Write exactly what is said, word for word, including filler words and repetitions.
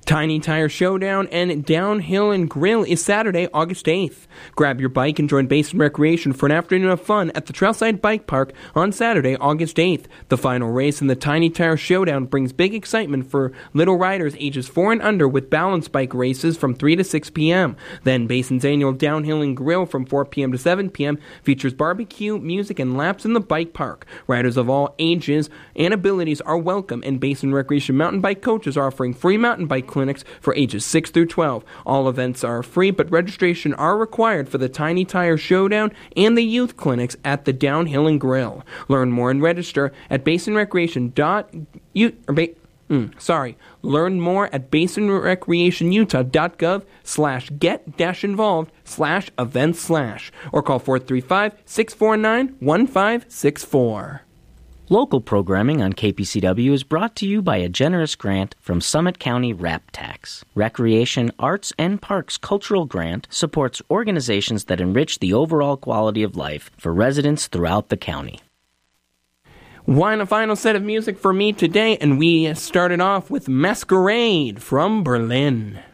Tiny Tire Showdown and Downhill and Grill is Saturday, August eighth. Grab your bike and join Basin Recreation for an afternoon of fun at the Trailside Bike Park on Saturday, August eighth. The final race in the Tiny Tire Showdown brings big excitement for little riders ages four and under with balance bike races from three to six p.m. Then Basin's annual Downhill and Grill from four p.m. to seven p.m. features barbecue, music, and laps in the bike park. Riders of all ages and abilities are welcome, and Basin Recreation mountain bike coaches are offering free mountain bike clinics for ages six through twelve. All events are free, but registration are required for the Tiny Tire Showdown and the youth clinics at the Downhill and Grill. Learn more and register at basin recreation dot u or ba- mm, sorry. Learn more at basin recreation utah dot gov slash get dash involved slash events slash or call four three five, six four nine, one five six four. Local programming on K P C W is brought to you by a generous grant from Summit County RAP Tax. Recreation, Arts, and Parks Cultural Grant supports organizations that enrich the overall quality of life for residents throughout the county. One final set of music for me today, and we started off with Masquerade from Berlin.